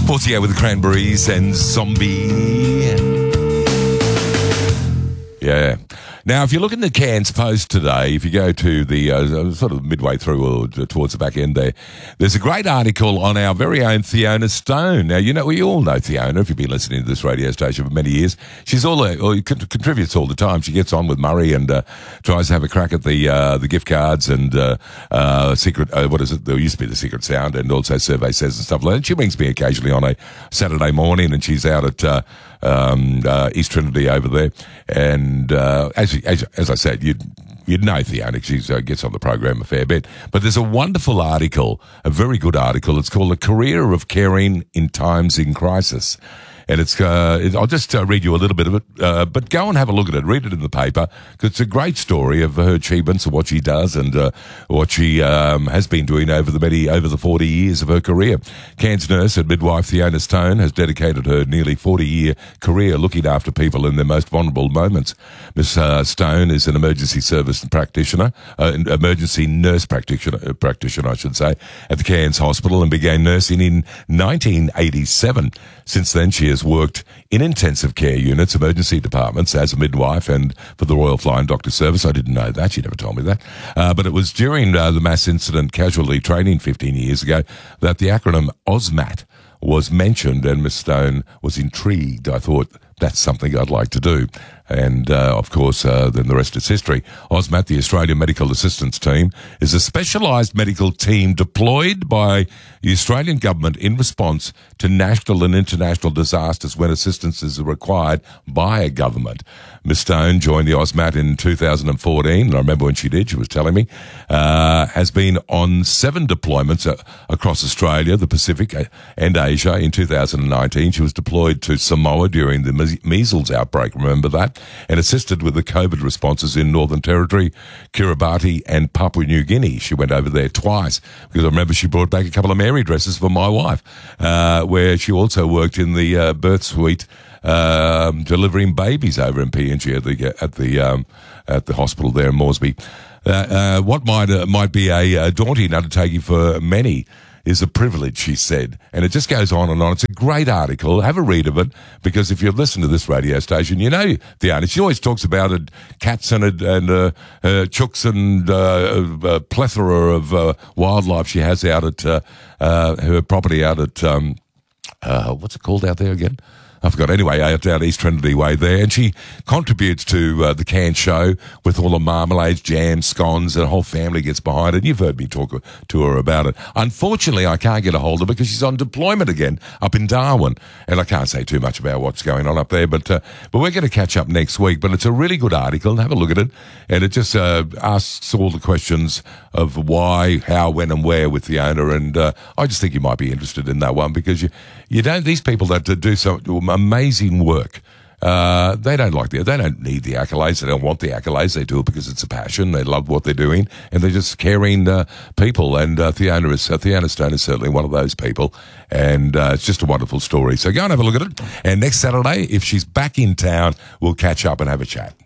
Portier with the Cranberries and Zombie. Yeah. Now, if you look in the Cairns Post today, if you go to the sort of midway through or towards the back end there's a great article on our very own Fiona Stone. Now, we all know Fiona if you've been listening to this radio station for many years. She's contributes all the time. She gets on with Murray and tries to have a crack at the gift cards and secret. What is it? There used to be the Secret Sound and also Survey Says and stuff like that. She rings me occasionally on a Saturday morning, and she's out at East Trinity over there, and as I said, you'd know Fiona. She gets on the program a fair bit. But there's a wonderful article, a very good article. It's called "A Career of Caring in Times in Crisis." And I'll just read you a little bit of it, but go and have a look at it. Read it in the paper, because it's a great story of her achievements and what she does and what she has been doing over the 40 years of her career. Cairns nurse and midwife Fiona Stone has dedicated her nearly 40-year career looking after people in their most vulnerable moments. Ms. Stone is an emergency service practitioner, emergency nurse practitioner, I should say, at the Cairns Hospital, and began nursing in 1987. Since then, she has worked in intensive care units, emergency departments as a midwife and for the Royal Flying Doctor Service. I didn't know that. She never told me that. But it was during the mass incident casualty training 15 years ago that the acronym OSMAT was mentioned, and Miss Stone was intrigued. I thought, that's something I'd like to do. And, of course, then the rest is history. OSMAT, the Australian Medical Assistance Team, is a specialised medical team deployed by the Australian government in response to national and international disasters when assistance is required by a government. Ms. Stone joined the OSMAT in 2014, and I remember when she did, she was telling me, has been on 7 deployments across Australia, the Pacific, and Asia. In 2019, she was deployed to Samoa during the measles outbreak, remember that? And assisted with the COVID responses in Northern Territory, Kiribati and Papua New Guinea. She went over there twice, because I remember she brought back a couple of Mary dresses for my wife, where she also worked in the birth suite, delivering babies over in PNG at the hospital there in Moresby. What might be a daunting undertaking for many is a privilege, she said. And it just goes on and on. It's a great article. Have a read of it, because if you listen to this radio station, you know Fiona. She always talks about it, cats and chooks and a plethora of wildlife she has out at her property out at, what's it called out there again? I forgot. Anyway, out East Trinity Way there. And she contributes to the Cairns show with all the marmalades, jams, scones, and the whole family gets behind it. And you've heard me talk to her about it. Unfortunately, I can't get a hold of her because she's on deployment again up in Darwin. And I can't say too much about what's going on up there. But we're going to catch up next week. But it's a really good article. Have a look at it. And it just asks all the questions of why, how, when, and where with the owner. And I just think you might be interested in that one, because you don't, these people that do some amazing work, they don't need the accolades. They don't want the accolades. They do it because it's a passion. They love what they're doing, and they're just caring people. And Fiona Stone is certainly one of those people, and it's just a wonderful story. So go and have a look at it. And next Saturday, if she's back in town, we'll catch up and have a chat.